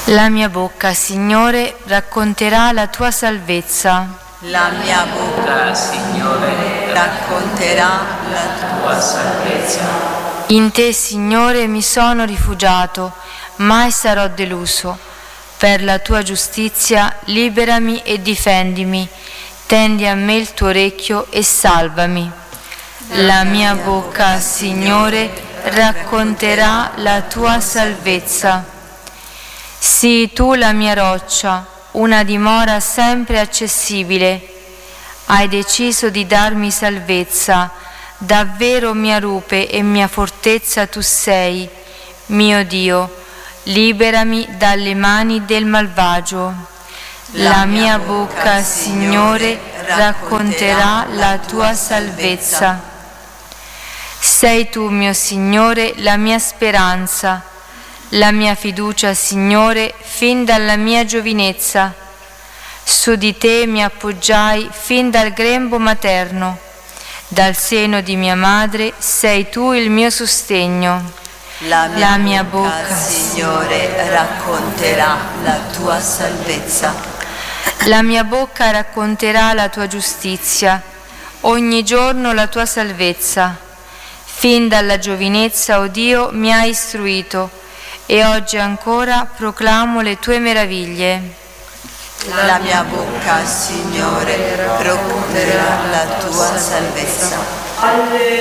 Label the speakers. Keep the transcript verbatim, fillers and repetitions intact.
Speaker 1: La mia bocca, Signore, racconterà la tua salvezza.
Speaker 2: La mia bocca, Signore, racconterà la tua salvezza.
Speaker 1: In te, Signore, mi sono rifugiato, mai sarò deluso. Per la tua giustizia liberami e difendimi. Tendi a me il tuo orecchio e salvami. La mia bocca, Signore, racconterà la tua salvezza. Sii tu la mia roccia, una dimora sempre accessibile. Hai deciso di darmi salvezza, davvero mia rupe e mia fortezza tu sei, mio Dio, liberami dalle mani del malvagio. La mia bocca, Signore, racconterà la tua salvezza. Sei tu, mio Signore, la mia speranza, la mia fiducia, Signore, fin dalla mia giovinezza. Su di te mi appoggiai fin dal grembo materno. Dal seno di mia madre sei tu il mio sostegno.
Speaker 2: La mia,
Speaker 1: la mia
Speaker 2: bocca,
Speaker 1: bocca,
Speaker 2: Signore, racconterà la tua salvezza.
Speaker 1: La mia bocca racconterà la tua giustizia, ogni giorno la tua salvezza. Fin dalla giovinezza, o Dio, mi hai istruito, e oggi ancora proclamo le tue meraviglie.
Speaker 2: La mia bocca, Signore, proclamerà la tua salvezza.